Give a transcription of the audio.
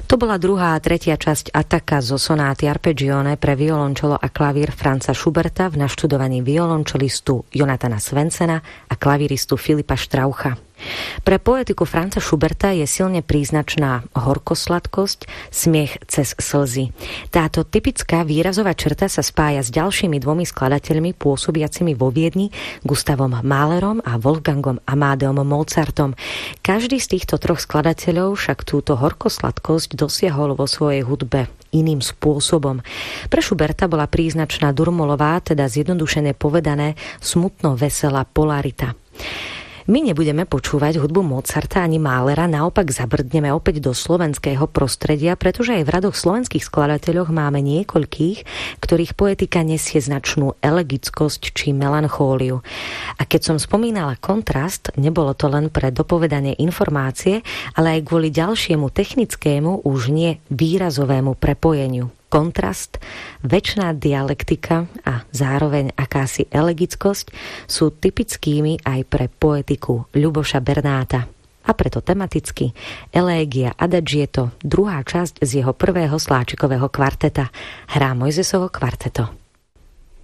To bola druhá a tretia časť Ataka zo sonáty Arpeggione pre violončelo a klavír Franza Schuberta v naštudovaní violončelistu Jonathana Svensena a klaviristu Filipa Straucha. Pre poetiku Franza Schuberta je silne príznačná horkosladkosť, smiech cez slzy. Táto typická výrazová črta sa spája s ďalšími dvomi skladateľmi pôsobiacimi vo Viedni, Gustavom Mahlerom a Wolfgangom Amadeom Mozartom. Každý z týchto troch skladateľov však túto horkosladkosť dosiahol vo svojej hudbe iným spôsobom. Pre Schuberta bola príznačná Durmolová, teda zjednodušene povedané, smutno veselá polarita. My nebudeme počúvať hudbu Mozarta ani Mahlera, naopak zabrdneme opäť do slovenského prostredia, pretože aj v radoch slovenských skladateľov máme niekoľkých, ktorých poetika nesie značnú elegickosť či melanchóliu. A keď som spomínala kontrast, nebolo to len pre dopovedanie informácie, ale aj kvôli ďalšiemu technickému, už nie výrazovému prepojeniu. Kontrast, večná dialektika a zároveň akási elegickosť sú typickými aj pre poetiku Ľuboša Bernáta. A preto tematicky Elégia Adagietto, druhá časť z jeho prvého Sláčikového kvarteta, hrá Mojzesovo kvarteto.